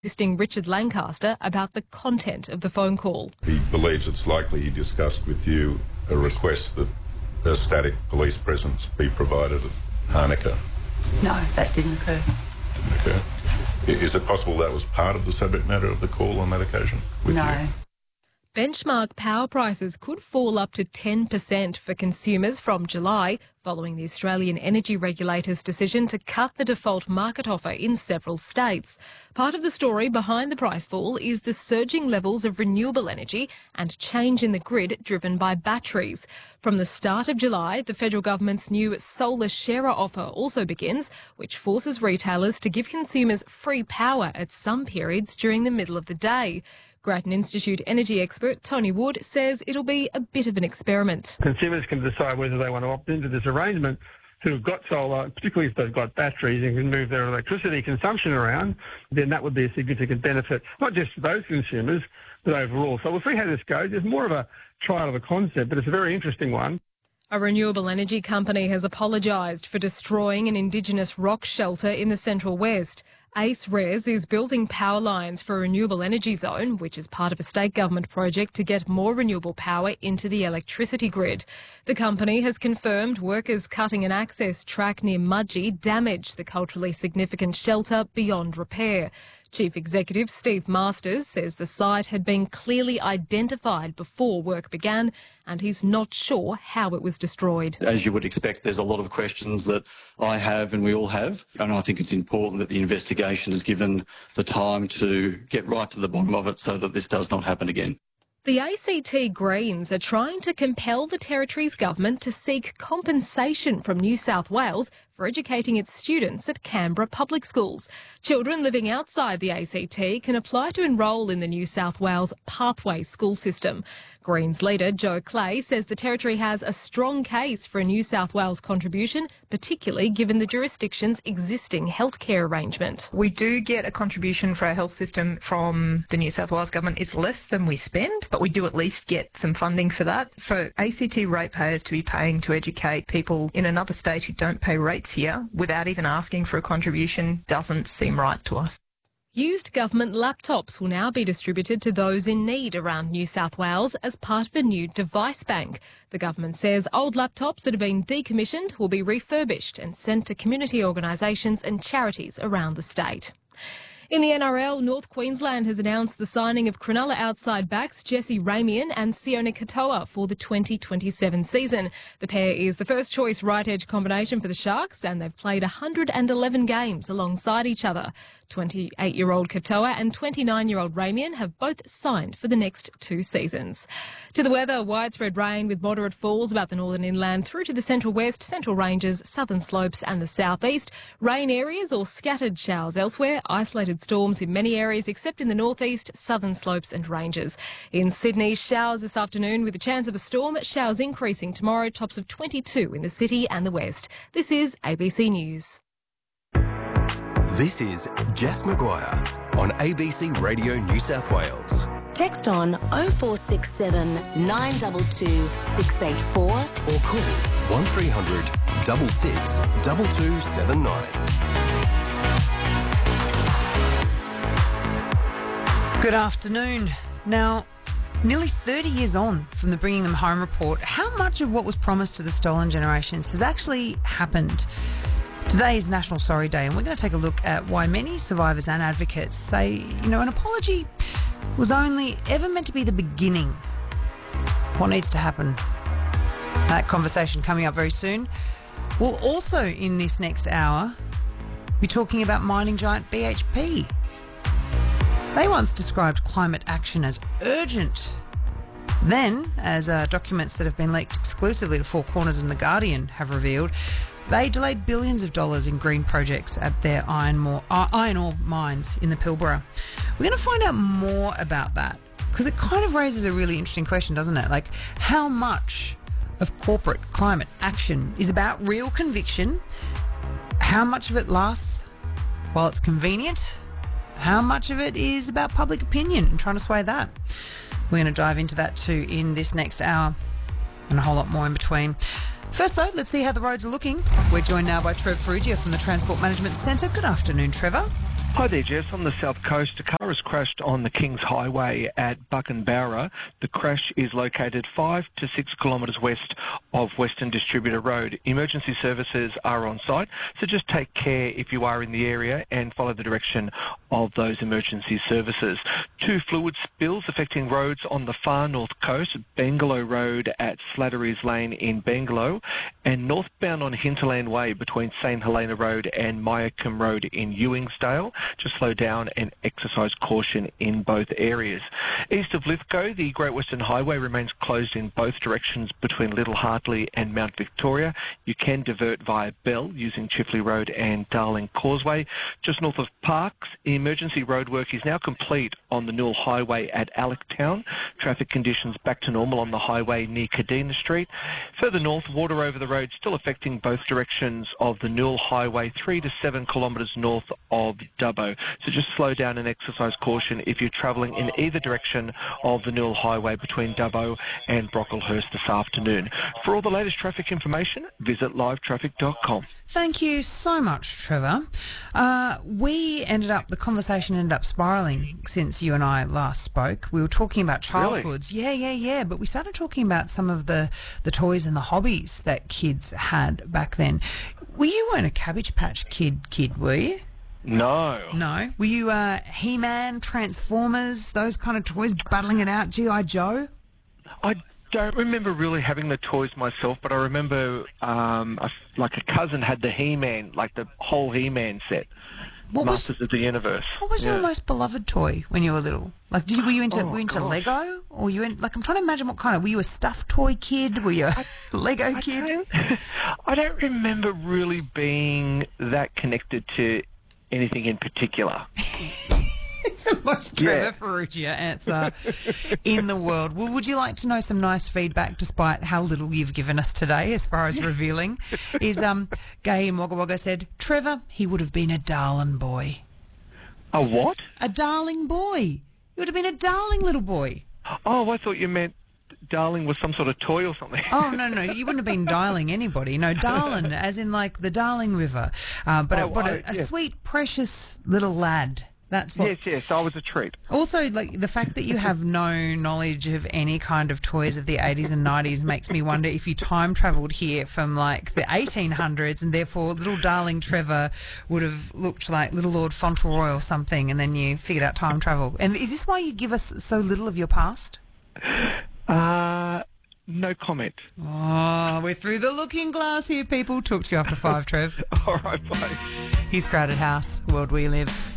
assisting Richard Lancaster about the content of the phone call. He believes it's likely he discussed with you a request that a static police presence be provided at Hanukkah. No, that didn't occur. Didn't occur. Is it possible that was part of the subject matter of the call on that occasion with you? No. Benchmark power prices could fall up to 10% for consumers from July, following the Australian energy regulator's decision to cut the default market offer in several states. Part of the story behind the price fall is the surging levels of renewable energy and change in the grid driven by batteries. From the start of July, the federal government's new solar sharer offer also begins, which forces retailers to give consumers free power at some periods during the middle of the day. Grattan Institute energy expert Tony Wood says it'll be a bit of an experiment. Consumers can decide whether they want to opt into this arrangement who have got solar, particularly if they've got batteries and can move their electricity consumption around, then that would be a significant benefit, not just for those consumers, but overall. So we'll see how this goes. It's more of a trial of a concept, but it's a very interesting one. A renewable energy company has apologised for destroying an Indigenous rock shelter in the Central West. Ace Res is building power lines for a renewable energy zone, which is part of a state government project to get more renewable power into the electricity grid. The company has confirmed workers cutting an access track near Mudgee damaged the culturally significant shelter beyond repair. Chief Executive Steve Masters says the site had been clearly identified before work began, and he's not sure how it was destroyed. As you would expect, there's a lot of questions that I have and we all have, and I think it's important that the investigation is given the time to get right to the bottom of it so that this does not happen again. The ACT Greens are trying to compel the Territory's government to seek compensation from New South Wales for educating its students at Canberra public schools. Children living outside the ACT can apply to enrol in the New South Wales Pathway school system. Greens leader Joe Clay says the Territory has a strong case for a New South Wales contribution, particularly given the jurisdiction's existing healthcare arrangement. We do get a contribution for our health system from the New South Wales government. It's less than we spend, but we do at least get some funding for that. For ACT ratepayers to be paying to educate people in another state who don't pay rates here without even asking for a contribution doesn't seem right to us. Used government laptops will now be distributed to those in need around New South Wales as part of a new device bank. The government says old laptops that have been decommissioned will be refurbished and sent to community organisations and charities around the state. In the NRL, North Queensland has announced the signing of Cronulla outside backs Jesse Ramian and Sione Katoa for the 2027 season. The pair is the first choice right-edge combination for the Sharks, and they've played 111 games alongside each other. 28-year-old Katoa and 29-year-old Ramian have both signed for the next 2 seasons. To the weather, widespread rain with moderate falls about the northern inland through to the central west, central ranges, southern slopes and the southeast. Rain areas or scattered showers elsewhere. Isolated storms in many areas except in the northeast, southern slopes and ranges. In Sydney, showers this afternoon with a chance of a storm. Showers increasing tomorrow, tops of 22 in the city and the west. This is ABC News. This is Jess Maguire on ABC Radio New South Wales. Text on 0467 922 684 or call 1300 66 2279. Good afternoon. Now, nearly 30 years on from the Bringing Them Home report, how much of what was promised to the stolen generations has actually happened? Today is National Sorry Day, and we're going to take a look at why many survivors and advocates say, an apology was only ever meant to be the beginning. What needs to happen? That conversation coming up very soon. We'll also, in this next hour, be talking about mining giant BHP. They once described climate action as urgent. Then, as documents that have been leaked exclusively to Four Corners and The Guardian have revealed, they delayed billions of dollars in green projects at their iron ore mines in the Pilbara. We're going to find out more about that because it kind of raises a really interesting question, doesn't it? Like, how much of corporate climate action is about real conviction? How much of it lasts while it's convenient? How much of it is about public opinion and trying to sway that? We're going to dive into that too in this next hour and a whole lot more in between. First though, let's see how the roads are looking. We're joined now by Trev Ferrugia from the Transport Management Centre. Good afternoon, Trevor. Hi there, Jess. On the south coast, a car has crashed on the Kings Highway at Buckenbowra. The crash is located 5 to 6 kilometres west of Western Distributor Road. Emergency services are on site, so just take care if you are in the area and follow the direction of those emergency services. 2 fluid spills affecting roads on the far north coast, Bangalow Road at Slattery's Lane in Bangalow, and northbound on Hinterland Way between St Helena Road and Myacombe Road in Ewingsdale. Just slow down and exercise caution in both areas. East of Lithgow, the Great Western Highway remains closed in both directions between Little Hartley and Mount Victoria. You can divert via Bell using Chifley Road and Darling Causeway. Just north of Parkes, emergency roadwork is now complete on the Newell Highway at Allectown. Traffic conditions back to normal on the highway near Cadena Street. Further north, water over the road still affecting both directions of the Newell Highway 3 to 7 kilometres north of Dubbo. So just slow down and exercise caution if you're travelling in either direction of the Newell Highway between Dubbo and Brocklehurst this afternoon. For all the latest traffic information, visit livetraffic.com. Thank you so much, Trevor. The conversation ended up spiralling since you and I last spoke. We were talking about childhoods. Really? Yeah. But we started talking about some of the toys and the hobbies that kids had back then. You weren't a Cabbage Patch Kid, were you? No. Were you He-Man, Transformers, those kind of toys, battling it out, G.I. Joe? I don't remember really having the toys myself, but I remember a cousin had the He-Man, like the whole He-Man set. Masters of the Universe. What was your most beloved toy when you were little? Like, were you into Lego? Or I'm trying to imagine what kind of, were you a stuffed toy kid? Were you a Lego kid? I don't remember really being that connected to anything in particular. It's the most Trevor Ferrugia answer in the world. Well, would you like to know some nice feedback, despite how little you've given us today as far as revealing? Gay in Wagga Wagga said, Trevor, he would have been a darling boy. A what? A darling boy. He would have been a darling little boy. Oh, I thought you meant darling was some sort of toy or something. Oh, no, you wouldn't have been dialing anybody. No, Darling, as in like the Darling River. A sweet, precious little lad. That's what... Yes, I was a treat. Also, like, the fact that you have no knowledge of any kind of toys of the 80s and 90s makes me wonder if you time travelled here from, like, the 1800s, and therefore little darling Trevor would have looked like little Lord Fauntleroy or something, and then you figured out time travel. And is this why you give us so little of your past? No comment. Oh, we're through the looking glass here, people. Talk to you after 5, Trev. All right, bye. Here's Crowded House, World We Live.